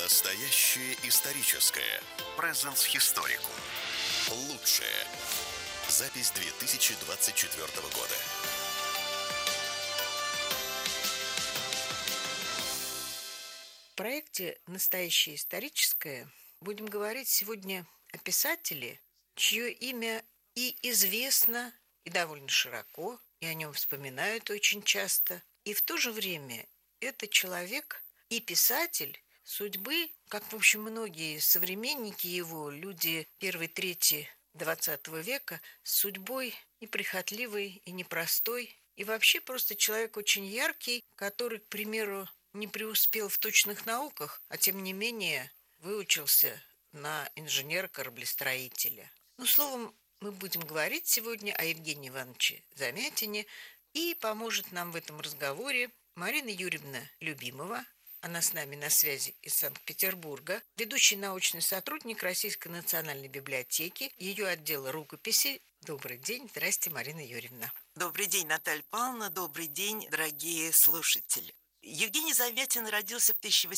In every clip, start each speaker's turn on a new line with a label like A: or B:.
A: Настоящее историческое. Presence Historicum. Лучшее. Запись 2024 года.
B: В проекте «Настоящее историческое» будем говорить сегодня о писателе, чье имя и известно, и довольно широко, и о нем вспоминают очень часто. И в то же время это человек и писатель судьбы, как, в общем, многие современники его, люди первой трети XX века, с судьбой неприхотливой и непростой, и вообще просто человек очень яркий, который, к примеру, не преуспел в точных науках, а тем не менее выучился на инженера-кораблестроителя. Ну, словом, мы будем говорить сегодня о Евгении Ивановиче Замятине, и поможет нам в этом разговоре Марина Юрьевна Любимова. Она с нами на связи из Санкт-Петербурга, ведущий научный сотрудник Российской национальной библиотеки, ее отдела рукописи. Добрый день. Здрасте, Марина Юрьевна.
C: Добрый день, Наталья Павловна. Добрый день, дорогие слушатели. Евгений Замятин родился в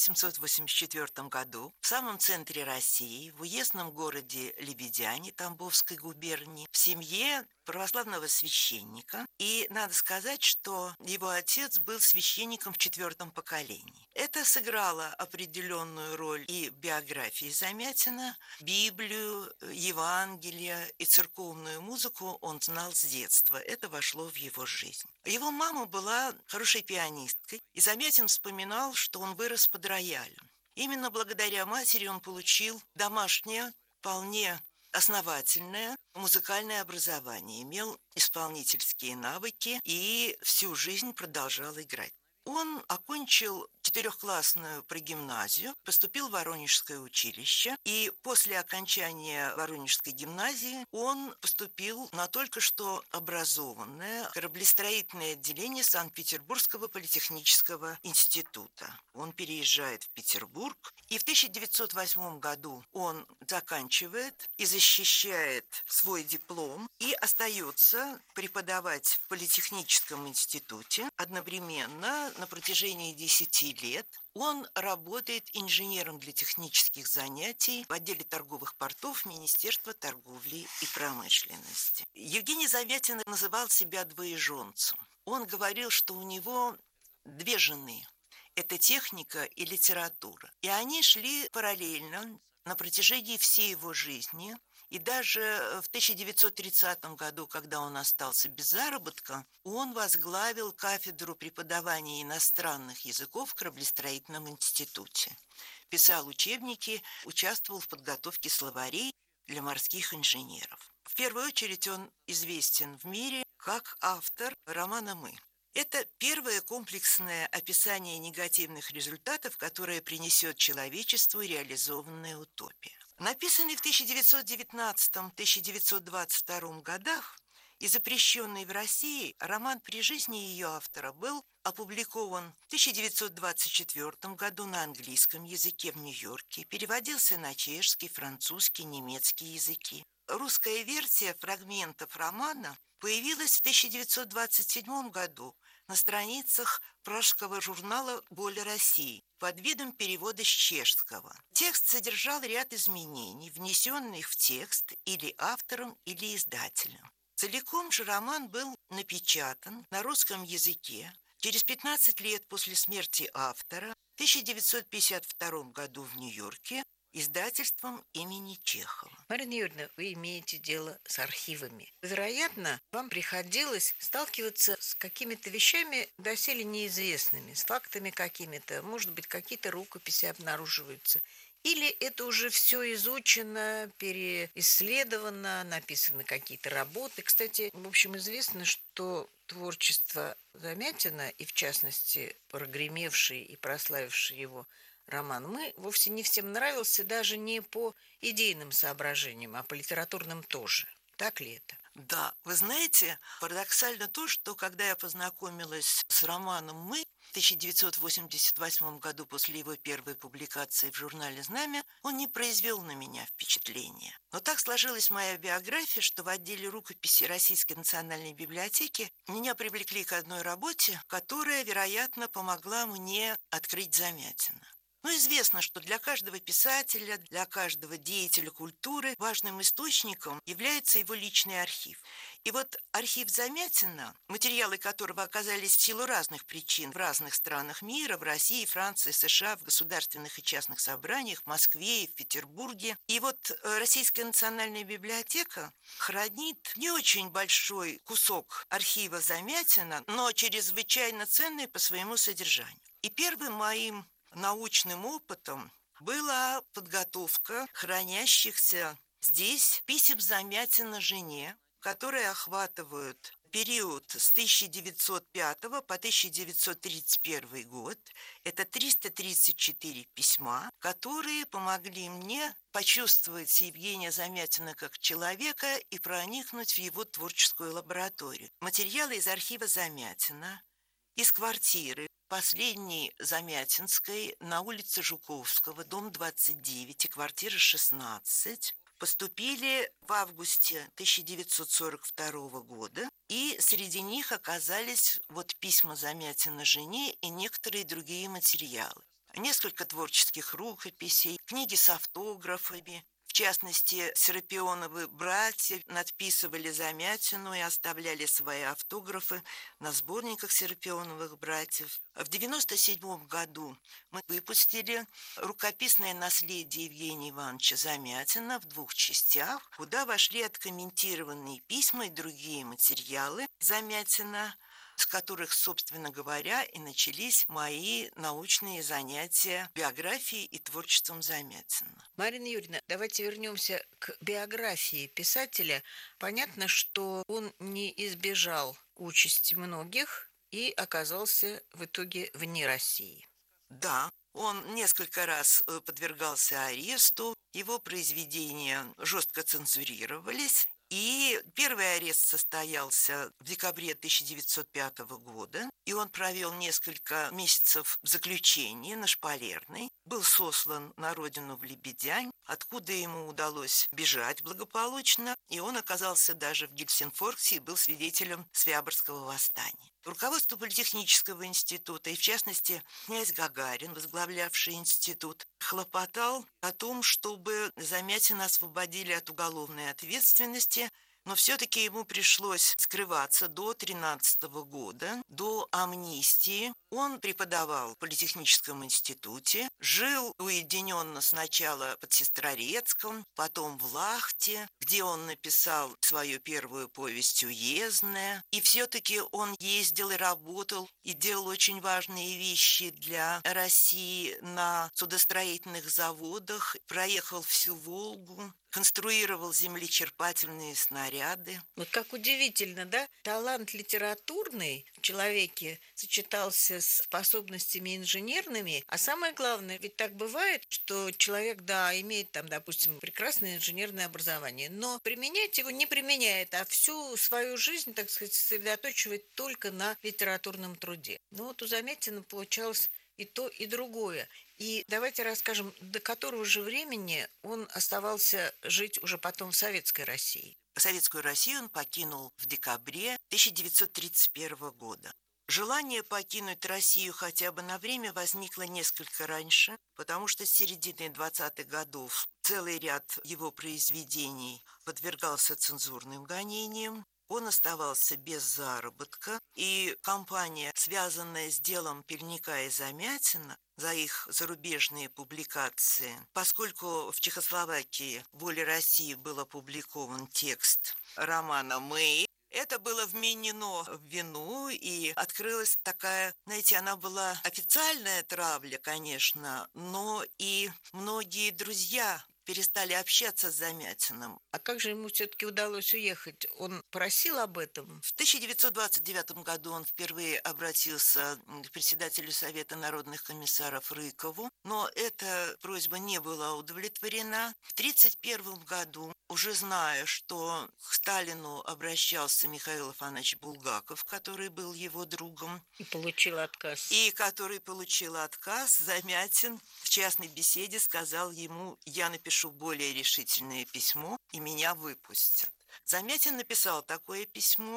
C: 1884 году в самом центре России, в уездном городе Лебедяне Тамбовской губернии, в семье православного священника. И надо сказать, что его отец был священником в 4-м поколении. Это сыграло определенную роль и в биографии Замятина. Библию, Евангелие и церковную музыку он знал с детства. Это вошло в его жизнь. Его мама была хорошей пианисткой, и Замятин вспоминал, что он вырос под роялем. Именно благодаря матери он получил домашнее, вполне основательное музыкальное образование, имел исполнительские навыки и всю жизнь продолжал играть. Он окончил 4-классную прогимназию, поступил в Воронежское училище, и после окончания Воронежской гимназии он поступил на только что образованное кораблестроительное отделение Санкт-Петербургского политехнического института. Он переезжает в Петербург, и в 1908 году он заканчивает и защищает свой диплом и остается преподавать в политехническом институте одновременно. На протяжении 10 лет он работает инженером для технических занятий в отделе торговых портов Министерства торговли и промышленности. Евгений Замятин называл себя двоеженцем. Он говорил, что у него 2 жены. Это техника и литература. И они шли параллельно на протяжении всей его жизни. И даже в 1930 году, когда он остался без заработка, он возглавил кафедру преподавания иностранных языков в кораблестроительном институте. Писал учебники, участвовал в подготовке словарей для морских инженеров. В первую очередь он известен в мире как автор романа «Мы». Это первое комплексное описание негативных результатов, которое принесет человечеству реализованная утопия. Написанный в 1919-1922 годах и запрещенный в России, роман при жизни ее автора был опубликован в 1924 году на английском языке в Нью-Йорке, переводился на чешский, французский, немецкий языки. Русская версия фрагментов романа появилась в 1927 году на страницах пражского журнала «Воля России» под видом перевода с чешского. Текст содержал ряд изменений, внесенных в текст или автором, или издателем. Целиком же роман был напечатан на русском языке через 15 лет после смерти автора в 1952 году в Нью-Йорке издательством имени Чехова.
B: Марина Юрьевна, вы имеете дело с архивами. Вероятно, вам приходилось сталкиваться с какими-то вещами доселе неизвестными, с фактами какими-то, может быть, какие-то рукописи обнаруживаются. Или это уже все изучено, переисследовано, написаны какие-то работы. Кстати, в общем, известно, что творчество Замятина, и в частности прогремевший и прославивший его роман «Мы» вовсе не всем нравился, даже не по идейным соображениям, а по литературным тоже. Так ли это?
C: Да, вы знаете, парадоксально то, что когда я познакомилась с романом «Мы» в 1988 году после его первой публикации в журнале «Знамя», он не произвел на меня впечатления. Но так сложилась моя биография, что в отделе рукописи Российской национальной библиотеки меня привлекли к одной работе, которая, вероятно, помогла мне открыть Замятина. Но известно, что для каждого писателя, для каждого деятеля культуры важным источником является его личный архив. И вот архив Замятина, материалы которого оказались в силу разных причин в разных странах мира, в России, Франции, США, в государственных и частных собраниях, в Москве и в Петербурге. И вот Российская национальная библиотека хранит не очень большой кусок архива Замятина, но чрезвычайно ценный по своему содержанию. И первым моим научным опытом была подготовка хранящихся здесь писем Замятина жене, которые охватывают период с 1905 по 1931 год. Это 334 письма, которые помогли мне почувствовать Евгения Замятина как человека и проникнуть в его творческую лабораторию. Материалы из архива Замятина, из квартиры последней Замятинской на улице Жуковского, дом 29 и квартира 16, поступили в августе 1942 года, и среди них оказались вот письма Замятина жене и некоторые другие материалы. Несколько творческих рукописей, книги с автографами. В частности, Серапионовы братья надписывали Замятину и оставляли свои автографы на сборниках Серапионовых братьев. В 1997 году мы выпустили рукописное наследие Евгения Ивановича Замятина в 2 частях, куда вошли откомментированные письма и другие материалы Замятина, с которых, собственно говоря, и начались мои научные занятия биографией и творчеством Замятина.
B: Марина Юрьевна, давайте вернемся к биографии писателя. Понятно, что он не избежал участи многих и оказался в итоге вне России.
C: Да, он несколько раз подвергался аресту, его произведения жестко цензурировались. И первый арест состоялся в декабре 1905 года, и он провел несколько месяцев в заключении на Шпалерной, был сослан на родину в Лебедянь, откуда ему удалось бежать благополучно, и он оказался даже в Гельсинфорсе и был свидетелем Свяборского восстания. Руководство Политехнического института, и в частности князь Гагарин, возглавлявший институт, хлопотал о том, чтобы Замятина освободили от уголовной ответственности, но все-таки ему пришлось скрываться до 1913 года, до амнистии. Он преподавал в Политехническом институте, жил уединенно сначала под Сестрорецком, потом в Лахте, где он написал свою первую повесть «Уездная». И все-таки он ездил и работал, и делал очень важные вещи для России на судостроительных заводах, проехал всю Волгу, конструировал землечерпательные снаряды.
B: Вот как удивительно, да? Талант литературный в человеке сочетался с способностями инженерными, а самое главное, ведь так бывает, что человек, да, имеет там, допустим, прекрасное инженерное образование, но применять его не применяет, а всю свою жизнь, так сказать, сосредоточивает только на литературном труде. Ну вот у Замятина получалось и то, и другое. И давайте расскажем, до которого же времени он оставался жить уже потом в Советской России.
C: Советскую Россию он покинул в декабре 1931 года. Желание покинуть Россию хотя бы на время возникло несколько раньше, потому что с середины 20-х годов целый ряд его произведений подвергался цензурным гонениям. Он оставался без заработка, и компания, связанная с делом Пельника и Замятина, за их зарубежные публикации, поскольку в Чехословакии в «Воле России» был опубликован текст романа «Мы», это было вменено в вину, и открылась такая, знаете, она была официальная травля, конечно, но и многие друзья перестали общаться с Замятиным.
B: А как же ему все-таки удалось уехать? Он просил об этом?
C: В 1929 году он впервые обратился к председателю Совета народных комиссаров Рыкову, но эта просьба не была удовлетворена. В 1931 году, уже зная, что к Сталину обращался Михаил Афанасьевич Булгаков, который был его другом,
B: И получил отказ.
C: Замятин в частной беседе сказал ему: «Я напишу более решительное письмо, и меня выпустят». Замятин написал такое письмо,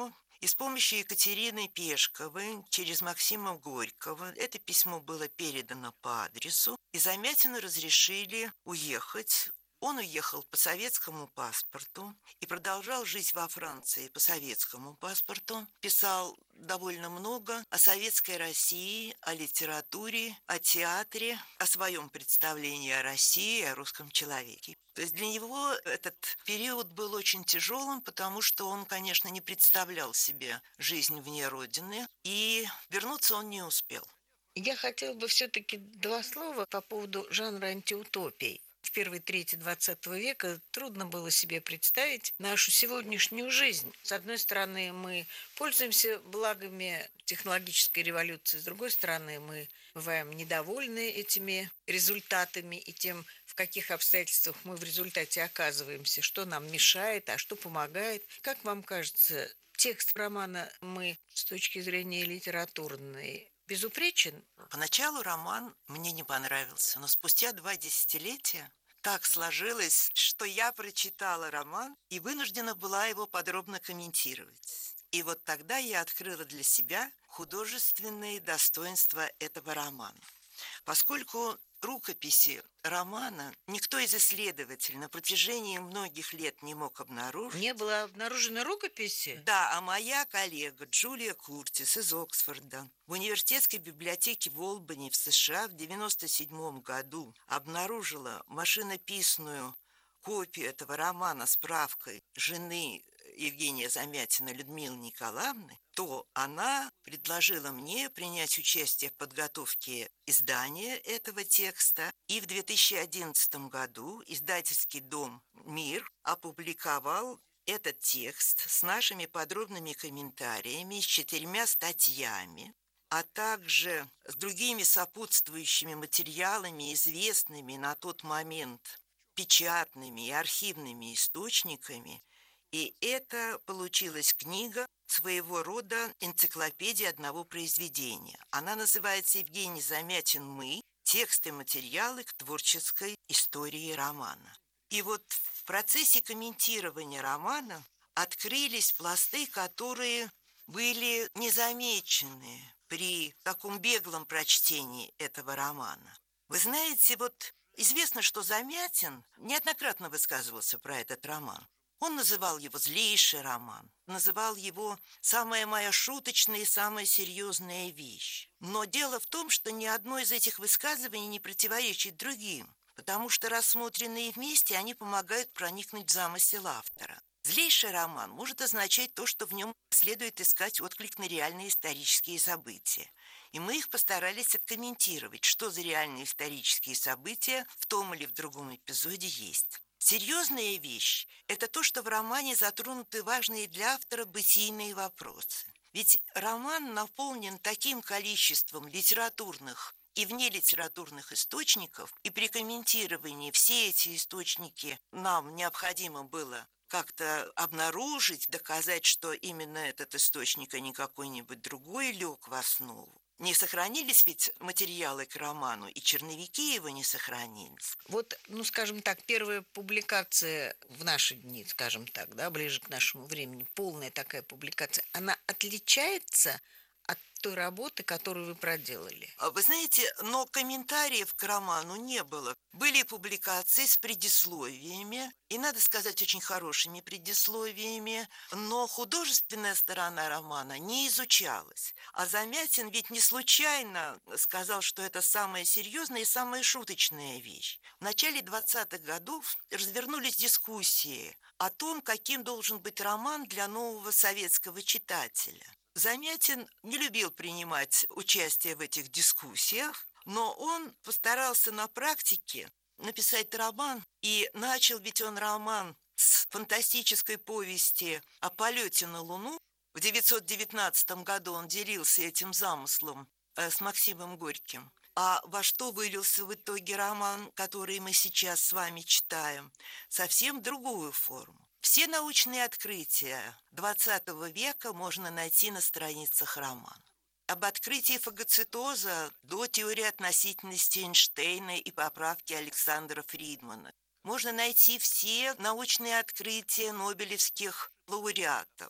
C: И с помощью Екатерины Пешковой через Максима Горького это письмо было передано по адресу, и Замятину разрешили уехать. Он уехал по советскому паспорту и продолжал жить во Франции по советскому паспорту. Писал довольно много о советской России, о литературе, о театре, о своем представлении о России, о русском человеке. То есть для него этот период был очень тяжелым, потому что он, конечно, не представлял себе жизнь вне Родины, и вернуться он не успел.
B: Я хотела бы все-таки два слова по поводу жанра антиутопий. В первой трети XX века трудно было себе представить нашу сегодняшнюю жизнь. С одной стороны, мы пользуемся благами технологической революции, с другой стороны, мы бываем недовольны этими результатами и тем, в каких обстоятельствах мы в результате оказываемся, что нам мешает, а что помогает. Как вам кажется, текст романа «Мы» с точки зрения литературной безупречен?
C: Поначалу роман мне не понравился, но спустя 2 десятилетия так сложилось, что я прочитала роман и вынуждена была его подробно комментировать. И вот тогда я открыла для себя художественные достоинства этого романа. Поскольку рукописи романа никто из исследователей на протяжении многих лет не мог обнаружить.
B: Не было обнаружено рукописи?
C: Да, а моя коллега Джулия Куртис из Оксфорда в университетской библиотеке в Олбани в США в 1997 году обнаружила машинописную копию этого романа с справкой жены Евгения Замятина Людмилы Николаевны, то она предложила мне принять участие в подготовке издания этого текста. И в 2011 году издательский дом «Мир» опубликовал этот текст с нашими подробными комментариями, с 4 статьями, а также с другими сопутствующими материалами, известными на тот момент печатными и архивными источниками. И это получилась книга, своего рода энциклопедия одного произведения. Она называется «Евгений Замятин. Мы. Тексты и материалы к творческой истории романа». И вот в процессе комментирования романа открылись пласты, которые были незамечены при таком беглом прочтении этого романа. Вы знаете, вот известно, что Замятин неоднократно высказывался про этот роман. Он называл его злейший роман, называл его самая моя шуточная и самая серьезная вещь. Но дело в том, что ни одно из этих высказываний не противоречит другим, потому что рассмотренные вместе они помогают проникнуть в замысел автора. Злейший роман может означать то, что в нем следует искать отклик на реальные исторические события. И мы их постарались откомментировать, что за реальные исторические события в том или в другом эпизоде есть. Серьезная вещь – это то, что в романе затронуты важные для автора бытийные вопросы. Ведь роман наполнен таким количеством литературных и внелитературных источников, и при комментировании все эти источники нам необходимо было как-то обнаружить, доказать, что именно этот источник, а не какой-нибудь другой лег в основу. Не сохранились ведь материалы к роману, и черновики его не сохранились.
B: Вот, скажем так, первая публикация в наши дни, скажем так, да, ближе к нашему времени, полная такая публикация, она отличается от той работы, которую вы проделали?
C: Вы знаете, но комментариев к роману не было. Были публикации с предисловиями, и, надо сказать, очень хорошими предисловиями, но художественная сторона романа не изучалась. А Замятин ведь не случайно сказал, что это самая серьезная и самая шуточная вещь. В начале 20-х годов развернулись дискуссии о том, каким должен быть роман для нового советского читателя. Замятин не любил принимать участие в этих дискуссиях, но он постарался на практике написать роман, и начал ведь он роман с фантастической повести о полете на Луну. В 1919 году он делился этим замыслом с Максимом Горьким. А во что вылился в итоге роман, который мы сейчас с вами читаем? Совсем другую форму. Все научные открытия XX века можно найти на страницах романа. Об открытии фагоцитоза до теории относительности Эйнштейна и поправки Александра Фридмана. Можно найти все научные открытия нобелевских лауреатов.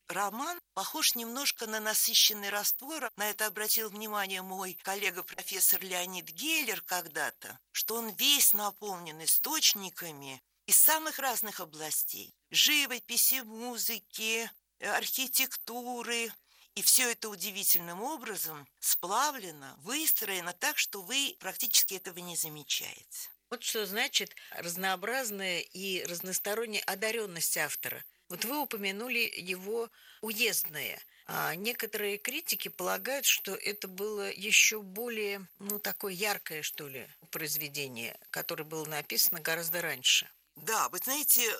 C: роман похож немножко на насыщенный раствор. На это обратил внимание мой коллега профессор Леонид Гейлер когда-то, что он весь наполнен источниками из самых разных областей. Живописи, музыки, архитектуры. И все это удивительным образом сплавлено, выстроено так, что вы практически этого не замечаете.
B: Вот что значит разнообразная и разносторонняя одаренность автора. Вот вы упомянули его уездное. А некоторые критики полагают, что это было еще более, такое яркое, что ли, произведение, которое было написано гораздо раньше.
C: Да, вы знаете,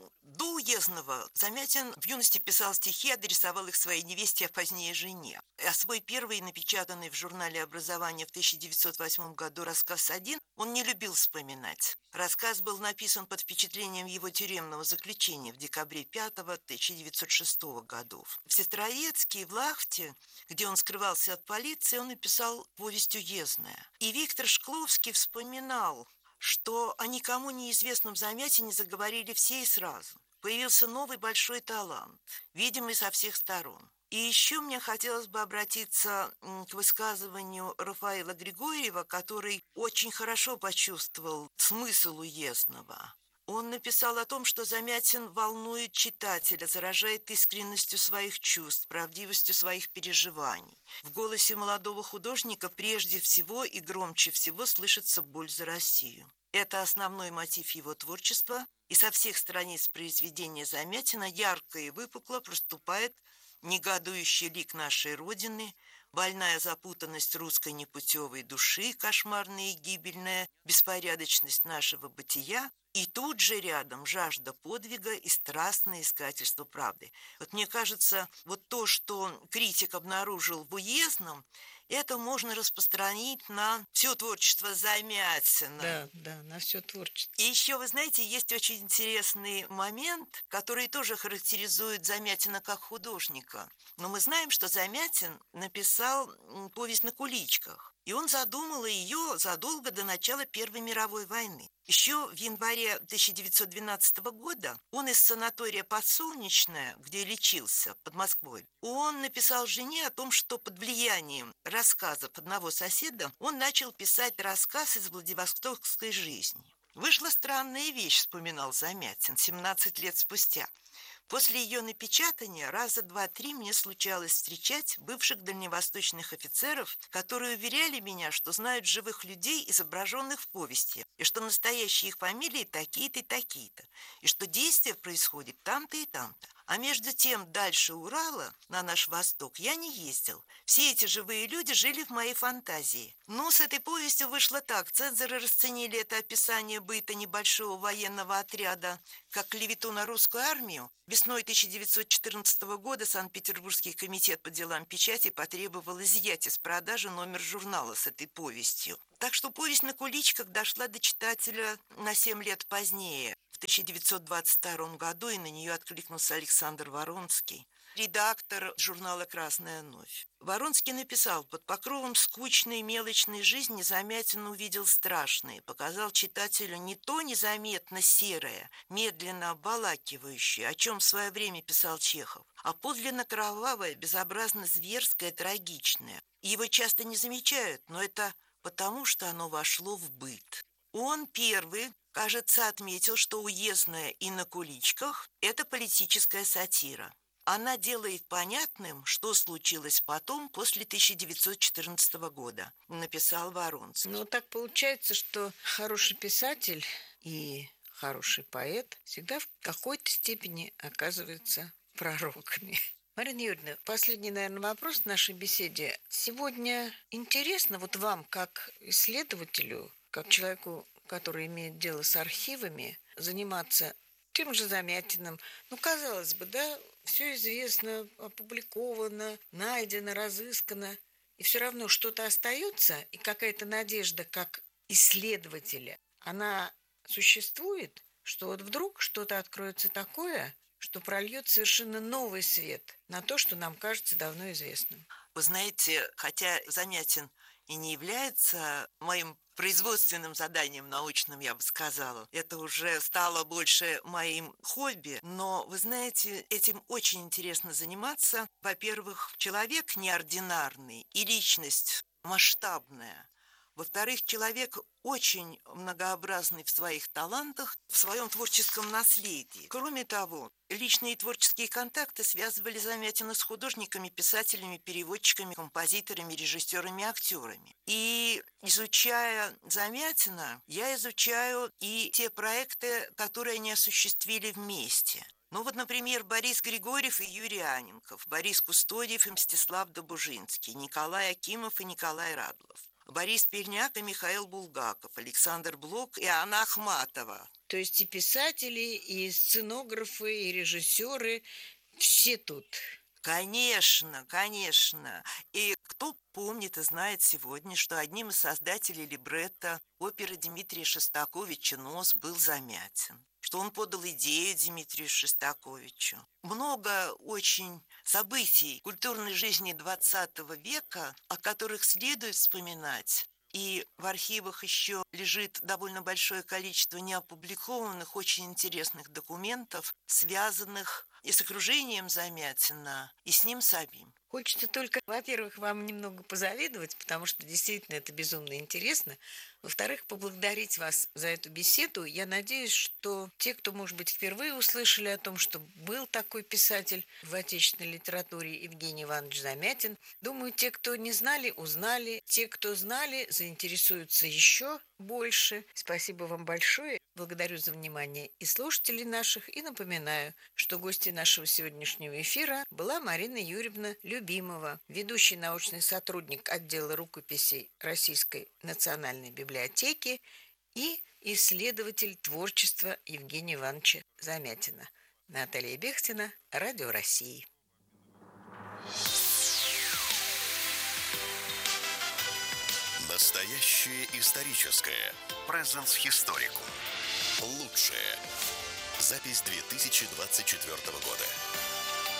C: до Уездного Замятин в юности писал стихи, адресовал их своей невесте, а позднее жене. А свой первый, напечатанный в журнале «Образование» в 1908 году рассказ «Один» он не любил вспоминать. Рассказ был написан под впечатлением его тюремного заключения в декабре 5-го 1906 годов. В Сестрорецке и в Лахте, где он скрывался от полиции, он написал повесть «Уездная». И Виктор Шкловский вспоминал, что о никому неизвестном Замятине заговорили все и сразу. Появился новый большой талант, видимый со всех сторон. И еще мне хотелось бы обратиться к высказыванию Рафаэла Григорьева, который очень хорошо почувствовал смысл Уездного. Он написал о том, что Замятин волнует читателя, заражает искренностью своих чувств, правдивостью своих переживаний. В голосе молодого художника прежде всего и громче всего слышится боль за Россию. Это основной мотив его творчества, и со всех страниц произведения Замятина ярко и выпукло проступает негодующий лик нашей Родины, больная запутанность русской непутевой души, кошмарная и гибельная беспорядочность нашего бытия, и тут же рядом жажда подвига и страстное искательство правды. Вот мне кажется, вот то, что критик обнаружил в Уездном, это можно распространить на все творчество Замятина.
B: Да, на все творчество.
C: И еще, вы знаете, есть очень интересный момент, который тоже характеризует Замятина как художника. Но мы знаем, что Замятин написал повесть «На куличках». И он задумал ее задолго до начала Первой мировой войны. Еще в январе 1912 года он из санатория «Подсолнечное», где лечился под Москвой, он написал жене о том, что под влиянием рассказов одного соседа он начал писать рассказ из владивостокской жизни. «Вышла странная вещь», — вспоминал Замятин 17 лет спустя. После ее напечатания раза 2-3 мне случалось встречать бывших дальневосточных офицеров, которые уверяли меня, что знают живых людей, изображенных в повести, и что настоящие их фамилии такие-то и такие-то, и что действие происходит там-то и там-то. А между тем, дальше Урала, на наш восток, я не ездил. Все эти живые люди жили в моей фантазии. Но с этой повестью вышло так. Цензоры расценили это описание быта небольшого военного отряда как клевету на русскую армию. Весной 1914 года Санкт-Петербургский комитет по делам печати потребовал изъять из продажи номер журнала с этой повестью. Так что повесть «На куличках» дошла до читателя на 7 лет позднее, в 1922 году, и на нее откликнулся Александр Воронский, редактор журнала «Красная ночь». Воронский написал: «Под покровом скучной мелочной жизни Замятин увидел страшное, показал читателю не то незаметно серое, медленно обволакивающее, о чем в свое время писал Чехов, а подлинно кровавое, безобразно зверское, трагичное. Его часто не замечают, но это потому, что оно вошло в быт». Он первый, кажется, отметил, что «Уездная» и «На куличках» – это политическая сатира. Она делает понятным, что случилось потом, после 1914 года, написал Воронский.
B: Но так получается, что хороший писатель и хороший поэт всегда в какой-то степени оказываются пророками. Марина Юрьевна, последний, наверное, вопрос в нашей беседе. Сегодня интересно вот вам, как исследователю, как человеку, который имеет дело с архивами, заниматься тем же Замятиным. Казалось бы, да, все известно, опубликовано, найдено, разыскано. И все равно что-то остается, и какая-то надежда как исследователя, она существует, что вот вдруг что-то откроется такое, что прольет совершенно новый свет на то, что нам кажется давно известным.
C: Вы знаете, хотя Замятин и не является моим производственным заданием научным, я бы сказала. Это уже стало больше моим хобби, но, вы знаете, этим очень интересно заниматься. Во-первых, человек неординарный и личность масштабная. Во-вторых, человек очень многообразный в своих талантах, в своем творческом наследии. Кроме того, личные творческие контакты связывали Замятина с художниками, писателями, переводчиками, композиторами, режиссерами, актерами. И изучая Замятина, я изучаю и те проекты, которые они осуществили вместе. Ну вот, например, Борис Григорьев и Юрий Анненков, Борис Кустодиев и Мстислав Добужинский, Николай Акимов и Николай Радлов, Борис Пельняк и Михаил Булгаков, Александр Блок и Анна Ахматова.
B: То есть и писатели, и сценографы, и режиссеры, все тут.
C: Конечно, конечно. И кто помнит и знает сегодня, что одним из создателей либретто оперы Дмитрия Шостаковича «Нос» был Замятин, что он подал идею Дмитрию Шостаковичу. Много очень событий культурной жизни XX века, о которых следует вспоминать. И в архивах еще лежит довольно большое количество неопубликованных, очень интересных документов, связанных и с окружением Замятина, и с ним самим.
B: Хочется только, во-первых, вам немного позавидовать, потому что действительно это безумно интересно. Во-вторых, поблагодарить вас за эту беседу. Я надеюсь, что те, кто, может быть, впервые услышали о том, что был такой писатель в отечественной литературе Евгений Иванович Замятин, думаю, те, кто не знали, узнали. Те, кто знали, заинтересуются еще больше. Спасибо вам большое. Благодарю за внимание и слушателей наших. И напоминаю, что гостьей нашего сегодняшнего эфира была Марина Юрьевна Любимова, ведущий научный сотрудник отдела рукописей Российской национальной библиотеки и исследователь творчества Евгения Ивановича Замятина. Наталья Бехтина, Радио России.
A: Настоящее историческое. Presence Historicum. Лучшее. Запись 2024 года.